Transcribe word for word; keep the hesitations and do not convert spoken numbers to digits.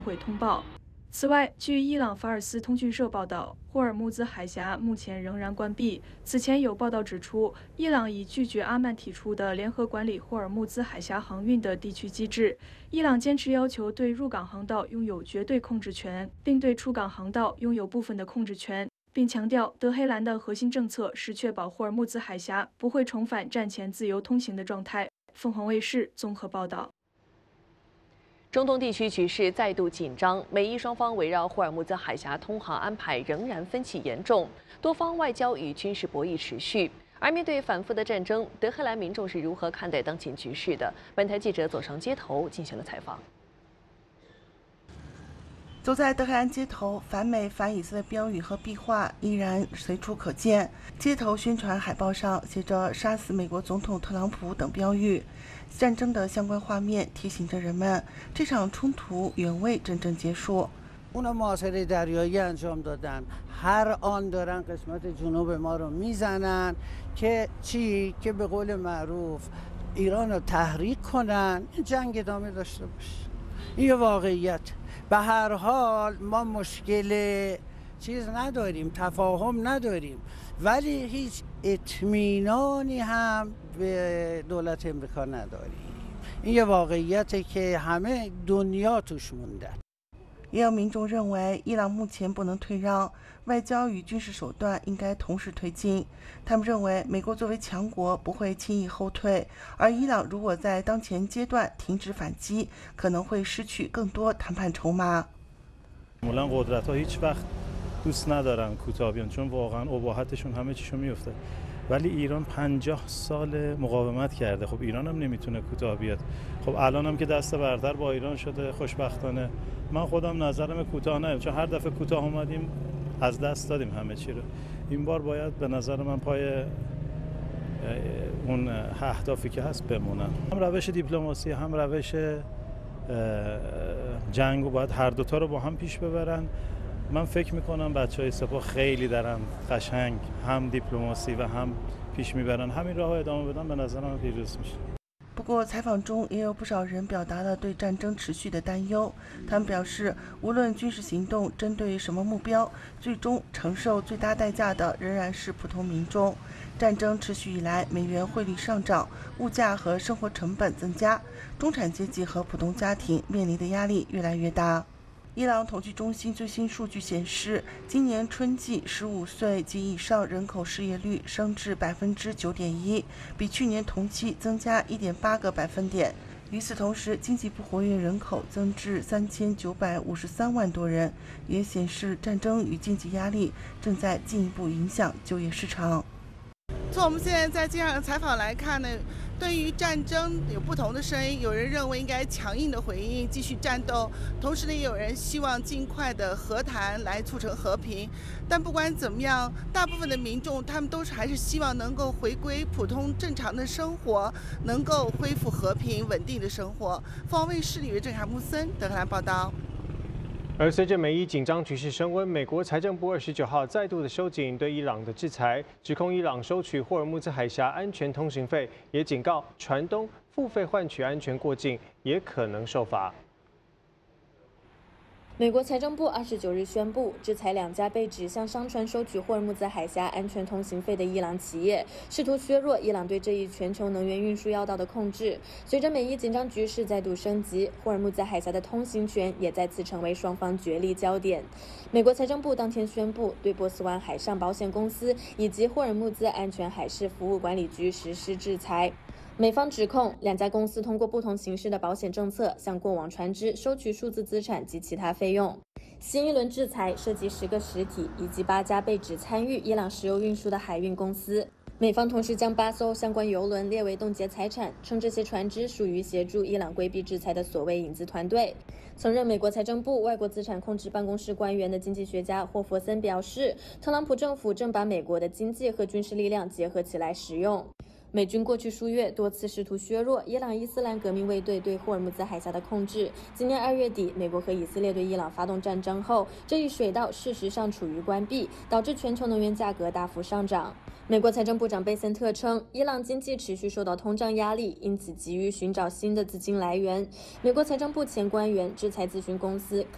会通报。此外，据伊朗法尔斯通讯社报道，霍尔木兹海峡目前仍然关闭。此前有报道指出，伊朗已拒绝阿曼提出的联合管理霍尔木兹海峡航运的地区机制。伊朗坚持要求对入港航道拥有绝对控制权，并对出港航道拥有部分的控制权，并强调德黑兰的核心政策是确保霍尔木兹海峡不会重返战前自由通行的状态。凤凰卫视综合报道。 中东地区局势再度紧张，美伊双方围绕霍尔木兹海峡通航安排仍然分歧严重，多方外交与军事博弈持续。而面对反复的战争，德黑兰民众是如何看待当前局势的？本台记者走上街头进行了采访。 走在德黑兰街头，反美反以色列标语和壁画依然随处可见。街头宣传海报上写着“杀死美国总统特朗普”等标语。战争的相关画面提醒着人们，这场冲突远未真正结束。 اونا محاصره دریایی انجام دادن هر آن دارن قسمت جنوب ما رو میزنن که چی که به قول معروف ایران رو تحریک کنن این جنگ ادامه داشته باشه این یه واقعیت به هر حال ما مشکل چیز نداریم تفاهم نداریم ولی هیچ اطمینانی هم به دولت امریکا نداریم این یه واقعیته که همه دنیا توش مونده 也有民众认为，伊朗目前不能退让，外交与军事手段应该同时推进。他们认为，美国作为强国不会轻易后退，而伊朗如果在当前阶段停止反击，可能会失去更多谈判筹码。 معمولا قدرت‌ها هیچ وقت دوست ندارن کوتاه بیان چون واقعا اباحتشون همه چیشو میفته. ولی ایران پنجاه سال مقاومت کرده. خب ایران هم نمیتونه کوتاه بیاد. خب الان هم که دست برتر با ایران شده خوشبختانه. من خودم نظرم کوتاه نه چون هر دفعه کوتاه اومدیم از دست دادیم همه چی رو. این بار باید به نظر من پای اون اهدافی که هست بمونن. هم روش دیپلماسی هم روش جنگ و باید هر دوتا رو با هم پیش ببرن. من فکر میکنم بچهای سپاه خیلی دارن قشنگ هم دیپلماسی و هم پیش میبرن همین راه ادامه بدن به نظرم پیروز میشه. 不过，采访中也有不少人表达了对战争持续的担忧。他们表示，无论军事行动针对什么目标，最终承受最大代价的仍然是普通民众。战争持续以来，美元汇率上涨，物价和生活成本增加，中产阶级和普通家庭面临的压力越来越大。伊朗统计中心最新数据显示，今年春季十五岁及以上人口失业率升至百分之九点一，比去年同期增加一点八个百分点。与此同时，经济不活跃人口增至三千九百五十三万多人，也显示战争与经济压力正在进一步影响就业市场。 从我们现在在街上的采访来看呢，对于战争有不同的声音，有人认为应该强硬的回应，继续战斗，同时呢，也有人希望尽快的和谈来促成和平。但不管怎么样，大部分的民众他们都是还是希望能够回归普通正常的生活，能够恢复和平稳定的生活。凤凰卫视里的郑海木森德黑兰报道。 而随着美伊紧张局势升温，美国财政部二十九号再度的收紧对伊朗的制裁，指控伊朗收取霍尔木兹海峡安全通行费，也警告船东付费换取安全过境也可能受罚。 美国财政部二十九日宣布，制裁两家被指向商船收取霍尔木兹海峡安全通行费的伊朗企业，试图削弱伊朗对这一全球能源运输要道的控制。随着美伊紧张局势再度升级，霍尔木兹海峡的通行权也再次成为双方角力焦点。美国财政部当天宣布，对波斯湾海上保险公司以及霍尔木兹安全海事服务管理局实施制裁。美方指控两家公司通过不同形式的保险政策，向过往船只收取数字资产及其他费用。新一轮制裁涉及十个实体以及八家被指参与伊朗石油运输的海运公司。美方同时将八艘相关油轮列为冻结财产，称这些船只属于协助伊朗规避制裁的所谓影子团队。曾任美国财政部外国资产控制办公室官员的经济学家霍佛森表示，特朗普政府正把美国的经济和军事力量结合起来使用。美军过去数月多次试图削弱伊朗伊斯兰革命卫队对霍尔木兹海峡的控制。今年二月底，美国和以色列对伊朗发动战争后，这一水道事实上处于关闭，导致全球能源价格大幅上涨。美国财政部长贝森特称，伊朗经济持续受到通胀压力，因此急于寻找新的资金来源。美国财政部前官员、制裁咨询公司